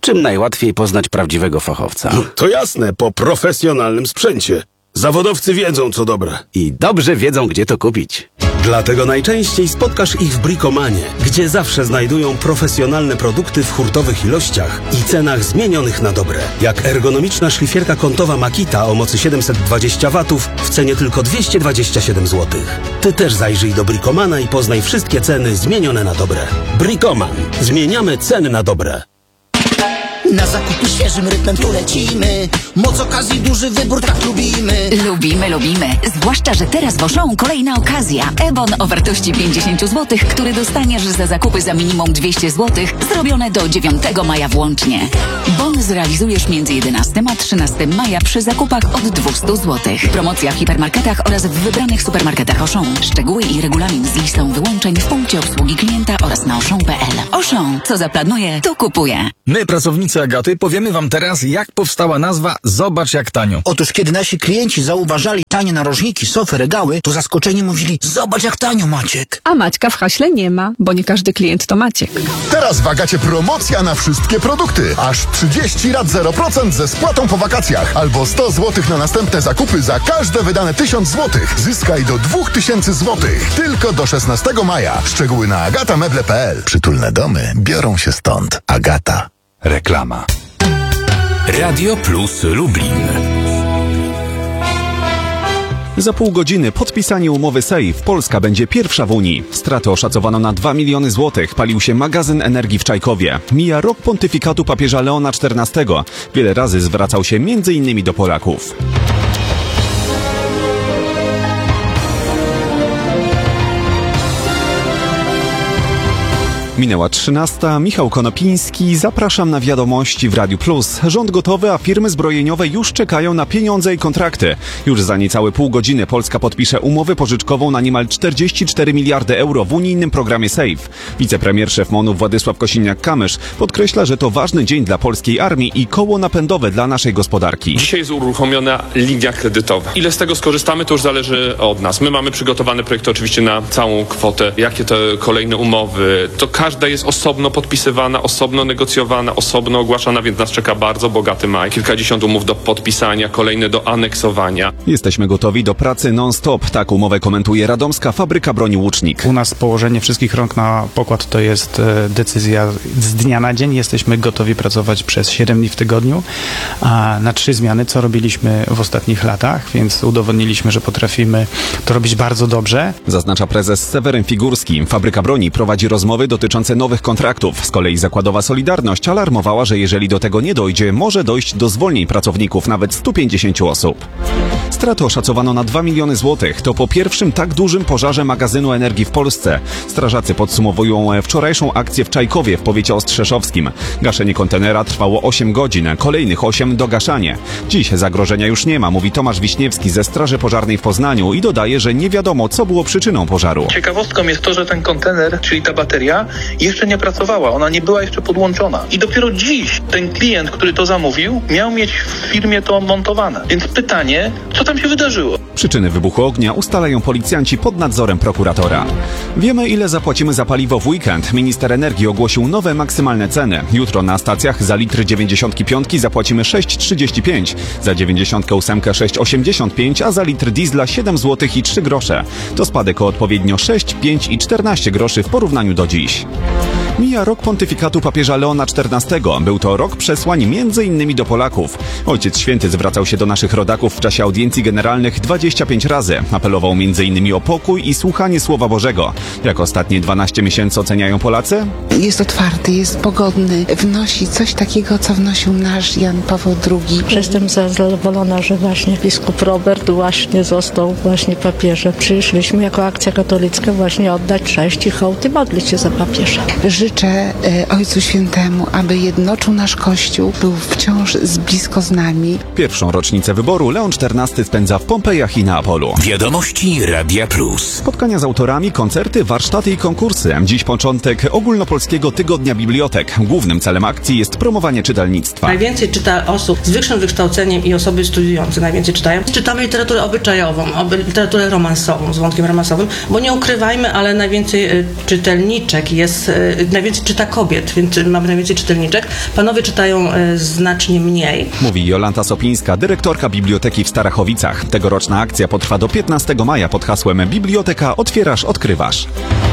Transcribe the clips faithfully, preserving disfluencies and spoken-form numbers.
czym najłatwiej poznać prawdziwego fachowca? To jasne, po profesjonalnym sprzęcie. Zawodowcy wiedzą, co dobre. I dobrze wiedzą, gdzie to kupić. Dlatego najczęściej spotkasz ich w Bricomanie, gdzie zawsze znajdują profesjonalne produkty w hurtowych ilościach i cenach zmienionych na dobre. Jak ergonomiczna szlifierka kątowa Makita o mocy siedemset dwadzieścia watów w cenie tylko dwieście dwadzieścia siedem złotych. Ty też zajrzyj do Bricomana i poznaj wszystkie ceny zmienione na dobre. Bricoman. Zmieniamy ceny na dobre. Na zakupy świeżym rytmem tu lecimy. Moc okazji, duży wybór, tak lubimy. Lubimy, lubimy. Zwłaszcza, że teraz w Auchan kolejna okazja. E-bon o wartości pięćdziesiąt złotych, który dostaniesz za zakupy za minimum dwieście złotych, zrobione do dziewiątego maja włącznie. Bon zrealizujesz między jedenastego a trzynastego maja przy zakupach od dwieście złotych. Promocja w hipermarketach oraz w wybranych supermarketach Auchan. Szczegóły i regulamin z listą wyłączeń w punkcie obsługi klienta oraz na auchan kropka p l. Auchan, co zaplanuje, to kupuje. My, pracownicy Agaty, powiemy wam teraz, jak powstała nazwa Zobacz jak tanio. Otóż kiedy nasi klienci zauważali tanie narożniki, sofy, regały, to zaskoczeni mówili: zobacz jak tanio, Maciek. A Maćka w haśle nie ma, bo nie każdy klient to Maciek. Teraz w Agacie promocja na wszystkie produkty. Aż trzydzieści rat zero procent ze spłatą po wakacjach. Albo sto złotych na następne zakupy za każde wydane tysiąc złotych. Zyskaj do dwa tysiące złotych. Tylko do szesnastego maja. Szczegóły na agatameble kropka p l. Przytulne domy biorą się stąd. Agata. Reklama. Radio Plus Lublin. Za pół godziny podpisanie umowy Safe. Polska będzie pierwsza w Unii. Straty oszacowano na dwa miliony złotych. Palił się magazyn energii w Czajkowie. Mija rok pontyfikatu papieża Leona czternastego. Wiele razy zwracał się między innymi do Polaków. Minęła trzynasta. Michał Konopiński. Zapraszam na wiadomości w Radiu Plus. Rząd gotowy, a firmy zbrojeniowe już czekają na pieniądze i kontrakty. Już za niecałe pół godziny Polska podpisze umowę pożyczkową na niemal czterdzieści cztery miliardy euro w unijnym programie Safe. Wicepremier szef MON-u Władysław Kosiniak-Kamysz podkreśla, że to ważny dzień dla polskiej armii i koło napędowe dla naszej gospodarki. Dzisiaj jest uruchomiona linia kredytowa. Ile z tego skorzystamy, to już zależy od nas. My mamy przygotowane projekty oczywiście na całą kwotę. Jakie to kolejne umowy, to każda jest osobno podpisywana, osobno negocjowana, osobno ogłaszana, więc nas czeka bardzo bogaty maj. Kilkadziesiąt umów do podpisania, kolejne do aneksowania. Jesteśmy gotowi do pracy non-stop. Tak umowę komentuje radomska fabryka broni Łucznik. U nas położenie wszystkich rąk na pokład to jest decyzja z dnia na dzień. Jesteśmy gotowi pracować przez siedem dni w tygodniu, a na trzy zmiany, co robiliśmy w ostatnich latach, więc udowodniliśmy, że potrafimy to robić bardzo dobrze. Zaznacza prezes Seweryn Figurski. Fabryka broni prowadzi rozmowy dotyczące nowych kontraktów. Z kolei zakładowa Solidarność alarmowała, że jeżeli do tego nie dojdzie, może dojść do zwolnień pracowników, nawet stu pięćdziesięciu osób. Straty oszacowano na dwa miliony złotych. To po pierwszym tak dużym pożarze magazynu energii w Polsce. Strażacy podsumowują wczorajszą akcję w Czajkowie w powiecie ostrzeszowskim. Gaszenie kontenera trwało osiem godzin, kolejnych osiem dogaszanie. Dziś zagrożenia już nie ma, mówi Tomasz Wiśniewski ze Straży Pożarnej w Poznaniu i dodaje, że nie wiadomo, co było przyczyną pożaru. Ciekawostką jest to, że ten kontener, czyli ta bateria, jeszcze nie pracowała. Ona nie była jeszcze podłączona. I dopiero dziś ten klient, który to zamówił, miał mieć w firmie to montowane. Więc pytanie, co tam się wydarzyło? Przyczyny wybuchu ognia ustalają policjanci pod nadzorem prokuratora. Wiemy, ile zapłacimy za paliwo w weekend. Minister energii ogłosił nowe maksymalne ceny. Jutro na stacjach za litr dziewięćdziesiątki piątki zapłacimy sześć trzydzieści pięć, za dziewięćdziesiątkę ósemkę sześć osiemdziesiąt pięć, a za litr diesla siedem złotych i trzy grosze. To spadek o odpowiednio sześć, pięć i czternaście groszy w porównaniu do dziś. Mija rok pontyfikatu papieża Leona czternastego. Był to rok przesłań między innymi do Polaków. Ojciec Święty zwracał się do naszych rodaków w czasie audiencji generalnych dwadzieścia pięć razy. Apelował między innymi o pokój i słuchanie Słowa Bożego. Jak ostatnie dwanaście miesięcy oceniają Polacy? Jest otwarty, jest pogodny, wnosi coś takiego, co wnosił nasz Jan Paweł drugi. Jestem zadowolona, że właśnie biskup Robert właśnie został właśnie papieżem. Przyszliśmy jako akcja katolicka właśnie oddać cześć i hołd i modlić się za papieża. Życzę e, Ojcu Świętemu, aby jednoczył nasz Kościół, był wciąż z blisko z nami. Pierwszą rocznicę wyboru Leon czternasty spędza w Pompejach i Neapolu. Wiadomości Radia Plus. Spotkania z autorami, koncerty, warsztaty i konkursy. Dziś początek ogólnopolskiego tygodnia bibliotek. Głównym celem akcji jest promowanie czytelnictwa. Najwięcej czyta osób z wyższym wykształceniem i osoby studiujące najwięcej czytają. Czytamy literaturę obyczajową, literaturę romansową, z wątkiem romansowym, bo nie ukrywajmy, ale najwięcej czytelniczek jest najwięcej czyta kobiet, więc mamy najwięcej czytelniczek. Panowie czytają e, znacznie mniej. Mówi Jolanta Sopińska, dyrektorka biblioteki w Starachowicach. Tegoroczna akcja potrwa do piętnastego maja pod hasłem Biblioteka otwierasz, odkrywasz.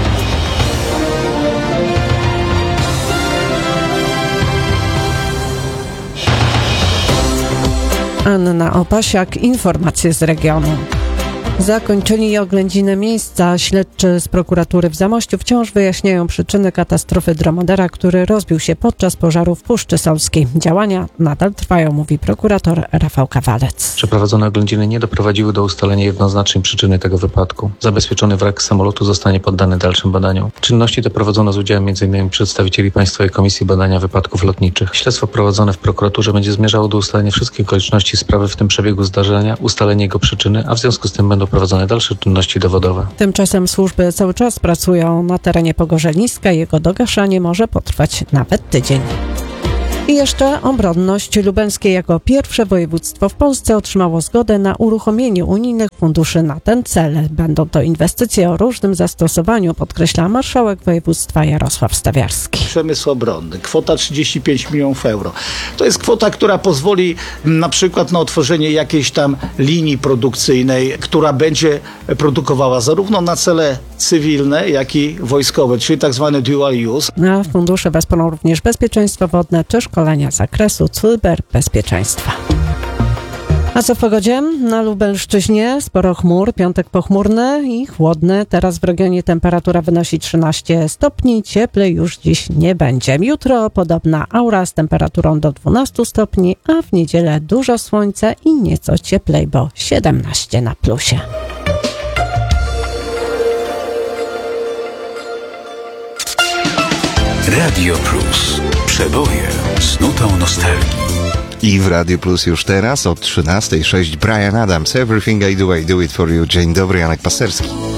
Anna Opasiak, informacje z regionu. Zakończyli oględziny miejsca. Śledczy z prokuratury w Zamościu wciąż wyjaśniają przyczyny katastrofy dromedara, który rozbił się podczas pożaru w Puszczy Solskiej. Działania nadal trwają, mówi prokurator Rafał Kawalec. Przeprowadzone oględziny nie doprowadziły do ustalenia jednoznacznej przyczyny tego wypadku. Zabezpieczony wrak samolotu zostanie poddany dalszym badaniom. Czynności te prowadzono z udziałem m in przedstawicieli Państwowej Komisji Badania Wypadków Lotniczych. Śledztwo prowadzone w prokuraturze będzie zmierzało do ustalenia wszystkich okoliczności sprawy, w tym przebiegu zdarzenia, ustalenia jego przyczyny, a w związku z tym będą prowadzone dalsze czynności dowodowe. Tymczasem służby cały czas pracują na terenie Pogorzeliska. Jego dogaszanie może potrwać nawet tydzień. I jeszcze obronność. Lubelskie jako pierwsze województwo w Polsce otrzymało zgodę na uruchomienie unijnych funduszy na ten cel. Będą to inwestycje o różnym zastosowaniu, podkreśla marszałek województwa Jarosław Stawiarski. Przemysł obronny, kwota trzydzieści pięć milionów euro. To jest kwota, która pozwoli na przykład na otworzenie jakiejś tam linii produkcyjnej, która będzie produkowała zarówno na cele cywilne, jak i wojskowe, czyli tak zwany dual use. Na fundusze wesprą również bezpieczeństwo wodne czy szkolenia z zakresu cyberbezpieczeństwa. A co w pogodzie? Na Lubelszczyźnie sporo chmur, piątek pochmurny i chłodny. Teraz w regionie temperatura wynosi trzynaście stopni, cieplej już dziś nie będzie. Jutro podobna aura z temperaturą do dwunastu stopni, a w niedzielę dużo słońca i nieco cieplej, bo siedemnaście na plusie. Radio Plus. Przeboje z nutą nostalgii. I w Radio Plus już teraz od trzynastej sześć Bryan Adams. Everything I do, I do it for you. Dzień dobry, Janek Pasterski.